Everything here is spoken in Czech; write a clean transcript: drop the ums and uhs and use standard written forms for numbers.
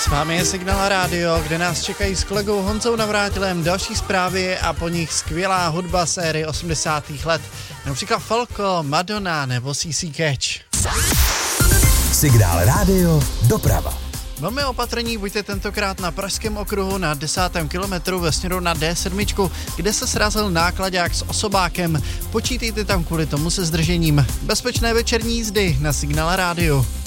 S vámi je Signál Radio, kde nás čekají s kolegou Honzou Navrátilem další zprávy a po nich skvělá hudba z éry 80. let. Například Falco, Madonna nebo CC Catch. Signál Radio doprava. Velmi opatrní buďte tentokrát na Pražském okruhu na 10. kilometru ve směru na D7, kde se srazil náklaďák s osobákem. Počítejte tam kvůli tomu se zdržením. Bezpečné večerní jízdy na Signál Radio.